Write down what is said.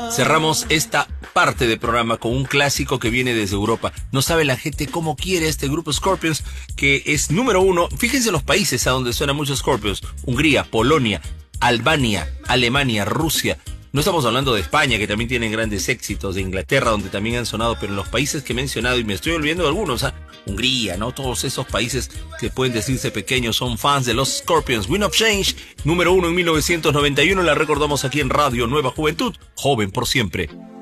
Cerramos esta parte del programa con un clásico que viene desde Europa. No sabe la gente cómo quiere este grupo Scorpions, que es número 1. Fíjense los países a donde suenan muchos Scorpions: Hungría, Polonia, Albania, Alemania, Rusia. No estamos hablando de España, que también tienen grandes éxitos, de Inglaterra, donde también han sonado, pero en los países que he mencionado, y me estoy olvidando de algunos, Hungría, ¿no? Todos esos países que pueden decirse pequeños son fans de los Scorpions. Wind of Change, número 1 en 1991, la recordamos aquí en Radio Nueva Juventud, joven por siempre.